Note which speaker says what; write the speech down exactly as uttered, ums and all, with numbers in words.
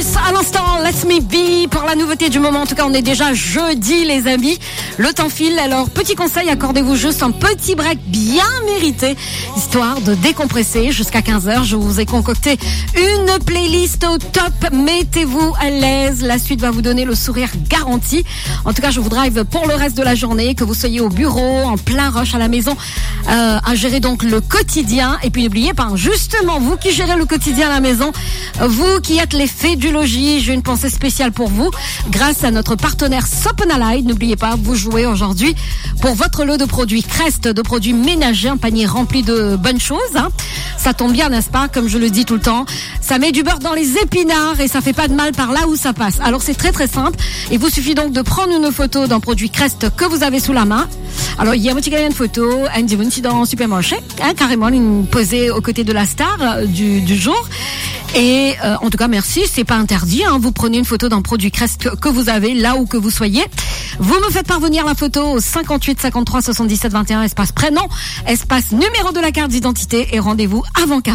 Speaker 1: Voice, à l'instant, Let Me Be pour la nouveauté du moment. En tout cas, on est déjà jeudi, les amis. Le temps file. Alors, petit conseil, accordez-vous juste un petit break bien mérité, histoire de décompresser. Jusqu'à quinze heures, je vous ai concocté une playlist au top. Mettez-vous à l'aise. La suite va vous donner le sourire garanti. En tout cas, je vous drive pour le reste de la journée, que vous soyez au bureau, en plein rush à la maison, euh, à gérer donc le quotidien. Et puis, n'oubliez pas, justement, vous qui gérez le quotidien à la maison, vous qui êtes les fées du logis, j'ai une pensée spéciale pour vous. Grâce à notre partenaire Sopenalide, n'oubliez pas, vous jouez aujourd'hui pour votre lot de produits Crest, de produits ménagers, un panier rempli de bonnes choses. Hein. Ça tombe bien, n'est-ce pas? Comme je le dis tout le temps, ça met du beurre dans les épinards et ça fait pas de mal par là où ça passe. Alors c'est très très simple. Il vous suffit donc de prendre une photo d'un produit Crest que vous avez sous la main. Alors il y a une photo, un petit dans le supermarché, hein, carrément une posée aux côtés de la star euh, du, du jour. Et euh, en tout cas, merci, c'est pas interdit. Hein, vous prenez une photo d'un produit Crest que, que vous avez là où que vous soyez. Vous me faites parvenir la photo au cinquante-huit cinquante-trois soixante-dix-sept vingt et un, espace prénom, espace numéro de la carte d'identité et rendez-vous avant quinze.